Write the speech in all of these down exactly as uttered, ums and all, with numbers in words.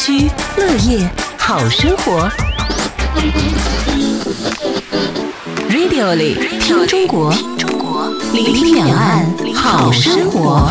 居乐业好生活 Radio 里听中国，聆听两岸好生活。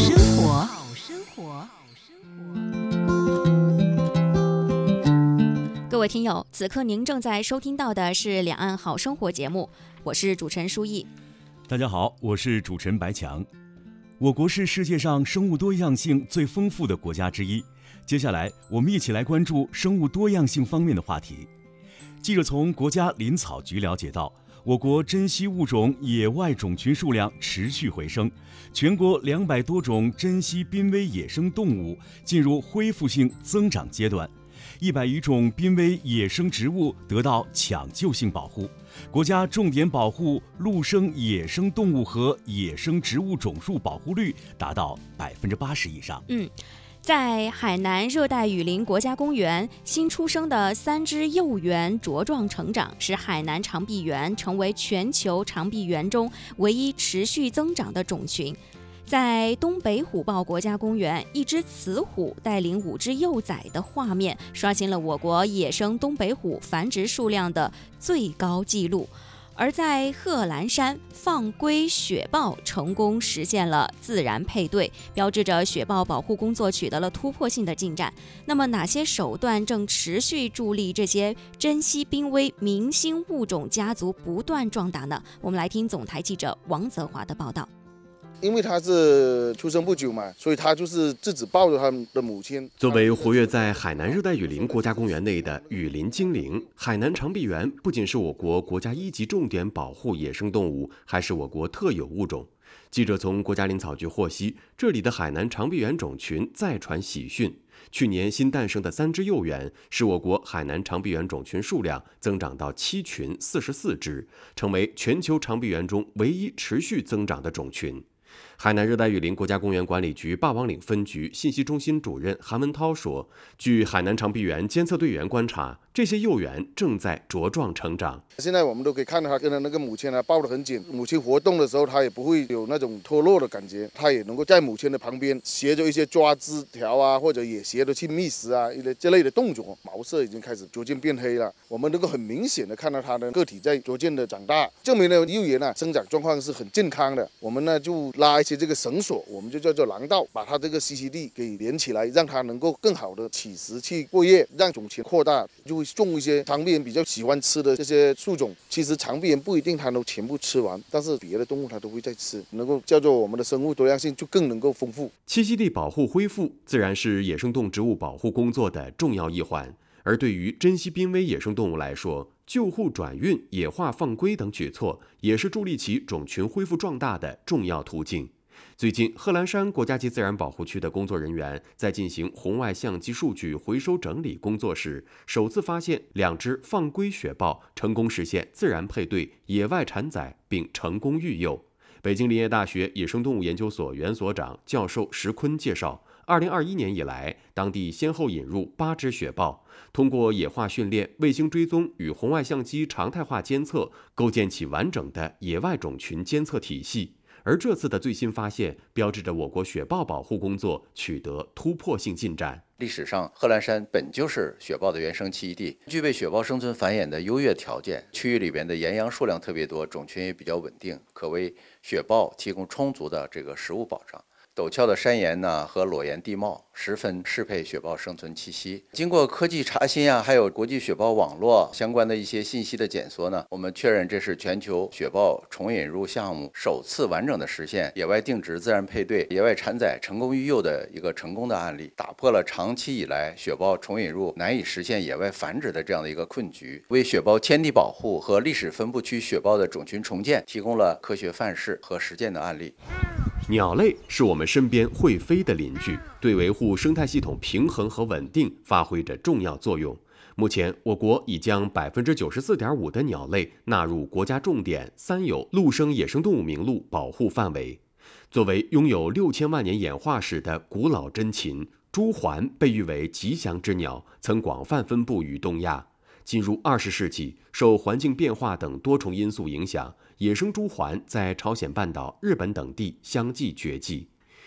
各位听友，此刻您正在收听到的是两岸好生活节目，我是主持人舒毅。 大家好，我是主持人白强。我国是世界上生物多样性最丰富的国家之一。接下来，我们一起来关注生物多样性方面的话题。记者从国家林草局了解到，我国珍稀物种野外种群数量持续回升，全国两百多种珍稀濒危野生动物进入恢复性增长阶段，一百余种濒危野生植物得到抢救性保护。国家重点保护陆生野生动物和野生植物种数保护率达到百分之八十以上。 嗯。在海南热带雨林国家公园，新出生的三只幼猿茁壮成长，使海南长臂猿成为全球长臂猿中唯一持续增长的种群。在东北虎豹国家公园，一只雌虎带领五只幼崽的画面，刷新了我国野生东北虎繁殖数量的最高纪录。而在贺兰山，放归雪豹成功实现了自然配对，标志着雪豹保护工作取得了突破性的进展。那么哪些手段正持续助力这些珍稀濒危明星物种家族不断壮大呢？我们来听总台记者王泽华的报道。 因为他是出生不久嘛，所以他就是自己抱着他的母亲。 作为活跃在海南热带雨林国家公园内的雨林精灵，海南长臂猿不仅是我国国家一级重点保护野生动物，还是我国特有物种。记者从国家林草局获悉，这里的海南长臂猿种群再传喜讯，去年新诞生的三只幼猿，使我国海南长臂猿种群数量增长到七群四十四只，成为全球长臂猿中唯一持续增长的种群。海南热带雨林国家公园管理局霸王岭分局信息中心主任韩文涛说，据海南长臂猿监测队员观察，这些幼猿正在茁壮成长。 现在我们都可以看到它跟着那个母亲呢抱得很紧，母亲活动的时候它也不会有那种脱落的感觉，它也能够在母亲的旁边学着一些抓枝条啊，或者也学着去觅食啊一类这类的动作。毛色已经开始逐渐变黑了，我们能够很明显的看到它的个体在逐渐的长大，证明了幼猿呢生长状况是很健康的。我们呢就拉一些这个绳索，我们就叫做廊道，把它这个栖息地给连起来，让它能够更好的起食去过夜，让种群扩大。就会种一些长臂猿比较喜欢吃的这些树种。其实长臂猿不一定它都全部吃完，但是别的动物它都会在吃，能够叫做我们的生物多样性就更能够丰富。 栖息地保护恢复自然是野生动植物保护工作的重要一环，而对于珍稀濒危野生动物来说，救护转运、野化放归等举措也是助力其种群恢复壮大的重要途径。最近，贺兰山国家级自然保护区的工作人员在进行红外相机数据回收整理工作时，首次发现两只放归雪豹成功实现自然配对、野外产崽，并成功育幼。北京林业大学野生动物研究所原所长教授石坤介绍，二零二一年以来，当地先后引入八只雪豹，通过野化训练、卫星追踪与红外相机常态化监测，构建起完整的野外种群监测体系。而这次的最新发现，标志着我国雪豹保护工作取得突破性进展。 历史上，贺兰山本就是雪豹的原生栖息地，具备雪豹生存繁衍的优越条件。区域里边的岩羊数量特别多，种群也比较稳定，可为雪豹提供充足的这个食物保障。陡峭的山岩呢和裸岩地貌十分适配雪豹生存栖息。经过科技查新啊，还有国际雪豹网络相关的一些信息的检索呢，我们确认这是全球雪豹重引入项目首次完整的实现野外定植、自然配对、野外产崽成功育幼的一个成功的案例，打破了长期以来雪豹重引入难以实现野外繁殖的这样的一个困局，为雪豹迁地保护和历史分布区雪豹的种群重建提供了科学范式和实践的案例。 鸟类是我们身边会飞的邻居，对维护生态系统平衡和稳定发挥着重要作用。目前，我国已将百分之九十四点五的鸟类纳入国家重点三有陆生野生动物名录保护范围。作为拥有六千万年演化史的古老珍禽，朱鹮被誉为吉祥之鸟，曾广泛分布于东亚。进入二十世纪，受环境变化等多重因素影响，野生朱鹮在朝鲜半岛、日本等地相继绝迹。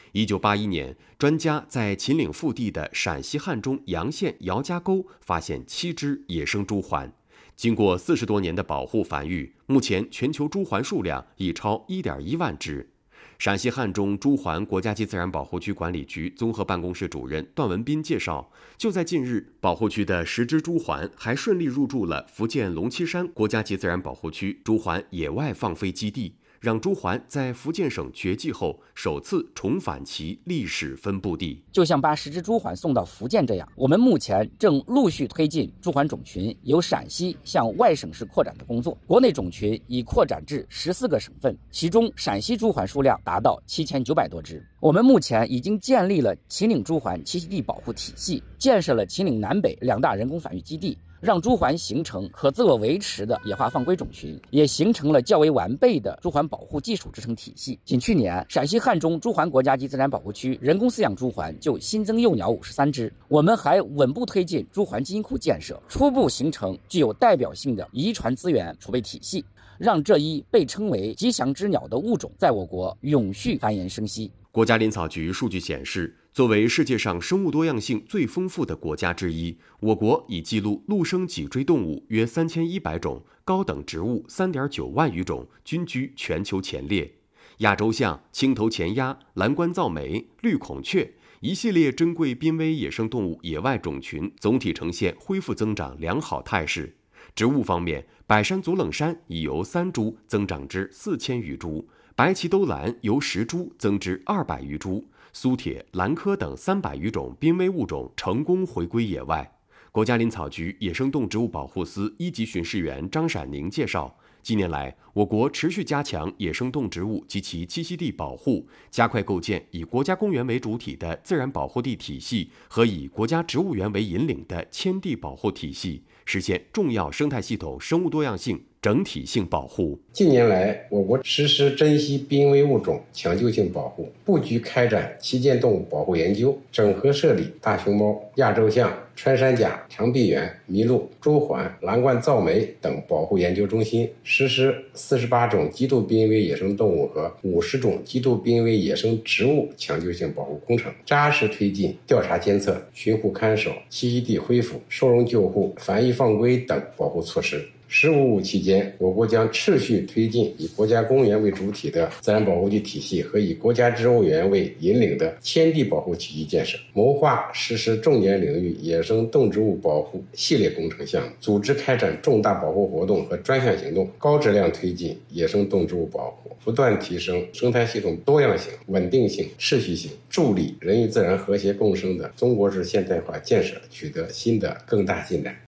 一九八一年，专家在秦岭腹地的陕西汉中洋县姚家沟发现七只野生朱鹮。经过四十多年的保护繁育，目前全球朱鹮数量已超 一点一万只。陕西汉中朱鹮国家级自然保护区管理局综合办公室主任段文斌介绍，就在近日，保护区的十只朱鹮还顺利入驻了福建龙栖山国家级自然保护区朱鹮野外放飞基地，让朱鹮在福建省绝迹后首次重返其历史分布地。 就像把十只朱鹮送到福建这样，我们目前正陆续推进朱鹮种群由陕西向外省市扩展的工作。国内种群已扩展至十四个省份，其中陕西朱鹮数量达到七千九百多只。我们目前已经建立了秦岭朱鹮栖息地保护体系，建设了秦岭南北两大人工繁育基地，让朱鹮形成可自我维持的野化放归种群，也形成了较为完备的朱鹮保护技术支撑体系。仅去年，陕西汉中朱鹮国家级自然保护区人工饲养朱鹮就新增幼鸟五十三只。我们还稳步推进朱鹮基因库建设，初步形成具有代表性的遗传资源储备体系，让这一被称为吉祥之鸟的物种在我国永续繁衍生息。 国家林草局数据显示，作为世界上生物多样性最丰富的国家之一，我国已记录陆生脊椎动物约三千一百种，高等植物 三点九万余种，均居全球前列。亚洲象、青头前鸦、蓝冠噪眉、绿孔雀一系列珍贵濒危野生动物野外种群总体呈现恢复增长良好态势。植物方面，百山足冷杉已由三株增长至四千余株，白鳍兜兰由十株增至二百余株，苏铁、兰科等三百余种濒危物种成功回归野外。国家林草局野生动植物保护司一级巡视员张闪宁介绍，近年来，我国持续加强野生动植物及其栖息地保护，加快构建以国家公园为主体的自然保护地体系和以国家植物园为引领的迁地保护体系，实现重要生态系统生物多样性整体性保护。 近年来，我国实施珍稀濒危物种抢救性保护，布局开展旗舰动物保护研究，整合设立大熊猫、亚洲象、穿山甲、长臂猿、麋鹿、朱鹮、蓝冠噪眉等保护研究中心，实施四十八种极度濒危野生动物和五十种极度濒危野生植物抢救性保护工程，扎实推进调查监测、巡护看守、栖息地恢复、收容救护、繁育放归等保护措施。十五五期间，我国将持续推进以国家公园为主体的自然保护区体系和以国家植物园为引领的迁地保护体系建设，谋划实施重点领域野生动植物保护系列工程项目，组织开展重大保护活动和专项行动，高质量推进野生动植物保护，不断提升生态系统多样性、稳定性、持续性，助力人与自然和谐共生的中国式现代化建设取得新的更大进展。